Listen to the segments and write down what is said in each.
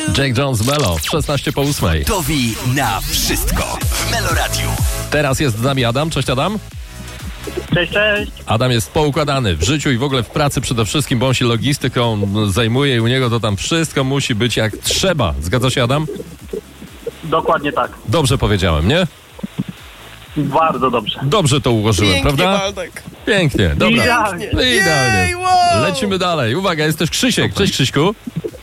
Jake Jones, Melo, 16:08. Gotowi na wszystko w Meloradiu. Teraz jest z nami Adam. Cześć, Adam. Cześć, cześć. Adam jest poukładany w życiu i w ogóle w pracy przede wszystkim, bo on się logistyką zajmuje i u niego to tam wszystko musi być jak trzeba. Zgadza się, Adam? Dokładnie tak. Dobrze powiedziałem, nie? Bardzo dobrze. Dobrze to ułożyłem, Pięknie, prawda? Waldek. Pięknie, dobra. Idealnie. Idealnie. Jej, wow. Lecimy dalej. Uwaga, jest też Krzysiek. Cześć, Krzyśku.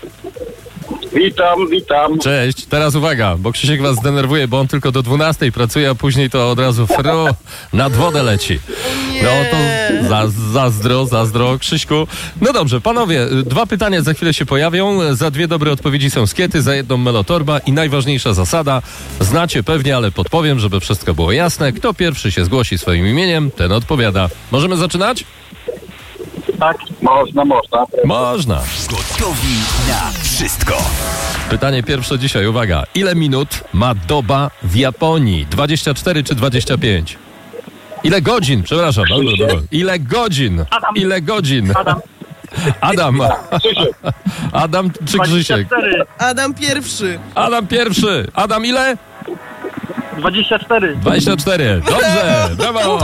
Witam. Cześć. Teraz uwaga, bo Krzysiek was zdenerwuje, bo on tylko do 12 pracuje, a później to od razu nad wodę leci. No to zazdro, Krzyśku. No dobrze, panowie, 2 pytania za chwilę się pojawią. Za 2 dobre odpowiedzi są skiety, za 1 melotorba i najważniejsza zasada, znacie pewnie, ale podpowiem, żeby wszystko było jasne. Kto pierwszy się zgłosi swoim imieniem, ten odpowiada. Możemy zaczynać? Tak, można. Można. Gotowi na wszystko. Pytanie pierwsze dzisiaj, uwaga. Ile minut ma doba w Japonii? 24 czy 25? Ile godzin? Przepraszam. Ile godzin? Adam. Ile godzin? Adam. Adam czy Krzysiek? 24. Adam pierwszy. Adam pierwszy. Adam ile? 24. 24. Dobrze. Brawo.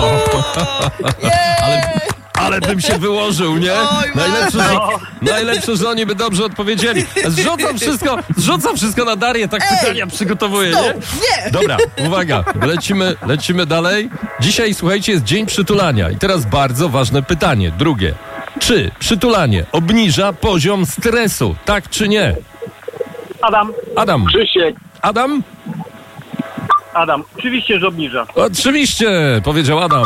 Ale bym się wyłożył, nie? Oj, Najlepsze, że oni by dobrze odpowiedzieli. Zrzucam wszystko na Darię, tak pytania przygotowuję, nie? Nie! Dobra, uwaga, lecimy dalej. Dzisiaj, słuchajcie, jest dzień przytulania i teraz bardzo ważne pytanie, drugie. Czy przytulanie obniża poziom stresu, tak czy nie? Adam. Krzysiek. Adam? Oczywiście, że obniża. Oczywiście, powiedział Adam.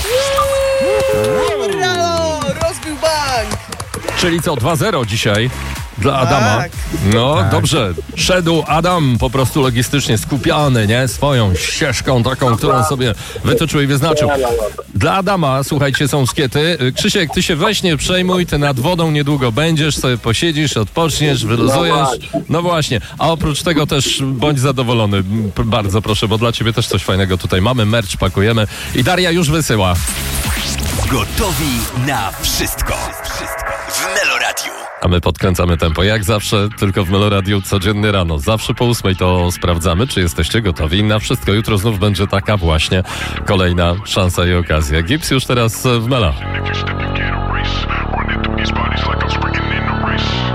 Brawo! Rozbił bank! Czyli co, 2-0 dzisiaj dla Adama. Tak. No, dobrze. Szedł Adam po prostu logistycznie skupiony, nie? Swoją ścieżką taką, którą sobie wytyczył i wyznaczył. Dla Adama, słuchajcie, są skiety. Krzysiek, ty się weź nie przejmuj, ty nad wodą niedługo będziesz, sobie posiedzisz, odpoczniesz, wyluzujesz. No właśnie. A oprócz tego też bądź zadowolony. Bardzo proszę, bo dla ciebie też coś fajnego tutaj mamy. Merch pakujemy i Daria już wysyła. Gotowi na wszystko w Meloradiu. A my podkręcamy tempo, jak zawsze, tylko w Meloradiu codziennie rano. Zawsze po 8 to sprawdzamy, czy jesteście gotowi na wszystko. Jutro znów będzie taka właśnie kolejna szansa i okazja. Gips już teraz w Mela.